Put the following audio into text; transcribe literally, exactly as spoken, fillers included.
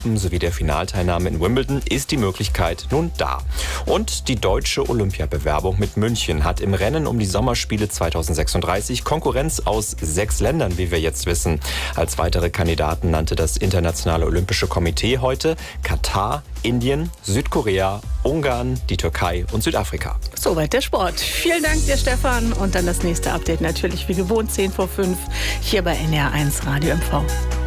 sowie der Finalteilnahme in Wimbledon ist die Möglichkeit nun da. Und die deutsche Olympiabewerbung mit München hat im Rennen um die Sommerspiele zweitausendsechsunddreißig Konkurrenz aus sechs Ländern, wie wir jetzt wissen. Als weitere Kandidaten nannte das Internationale Olympische Komitee heute Katar, Indien, Südkorea, Ungarn, die Türkei und Südafrika. Soweit der Sport. Vielen Dank dir, Stefan. Und dann das nächste Update natürlich wie gewohnt zehn vor fünf hier bei N R eins Radio M V.